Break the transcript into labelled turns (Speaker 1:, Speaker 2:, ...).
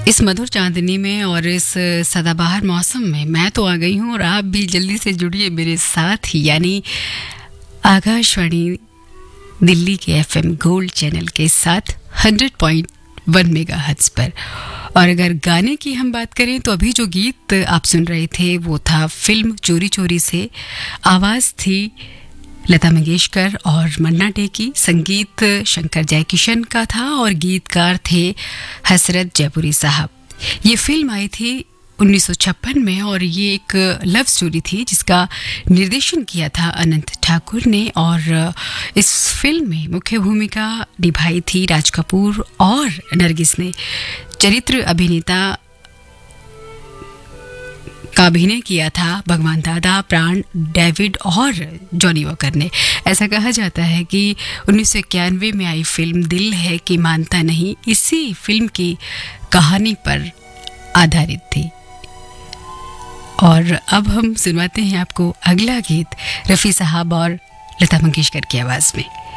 Speaker 1: इस मधुर चांदनी में और इस सदाबहार मौसम में मैं तो आ गई हूँ और आप भी जल्दी से जुड़िए मेरे साथ ही, यानी आकाशवाणी दिल्ली के एफएम गोल्ड चैनल के साथ 100.1 मेगाहर्ट्ज़ पर। और अगर गाने की हम बात करें तो अभी जो गीत आप सुन रहे थे वो था फिल्म चोरी चोरी से। आवाज़ थी लता मंगेशकर और मन्ना डे की, संगीत शंकर जयकिशन का था और गीतकार थे हसरत जयपुरी साहब। ये फिल्म आई थी 1956 में और ये एक लव स्टोरी थी जिसका निर्देशन किया था अनंत ठाकुर ने। और इस फिल्म में मुख्य भूमिका निभाई थी राज कपूर और नरगिस ने। चरित्र अभिनेता का अभिनय किया था भगवान दादा, प्राण, डेविड और जॉनी वॉकर ने। ऐसा कहा जाता है कि 1991 में आई फिल्म दिल है कि मानता नहीं इसी फिल्म की कहानी पर आधारित थी। और अब हम सुनवाते हैं आपको अगला गीत रफ़ी साहब और लता मंगेशकर की आवाज़ में।